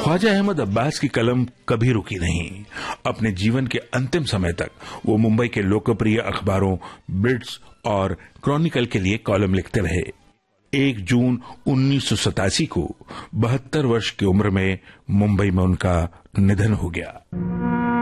ख्वाजा अहमद अब्बास की कलम कभी रुकी नहीं। अपने जीवन के अंतिम समय तक वो मुंबई के लोकप्रिय अखबारों बिट्स और क्रॉनिकल के लिए कॉलम लिखते रहे। 1 जून 1987 को 72 वर्ष की उम्र में मुंबई में उनका निधन हो गया।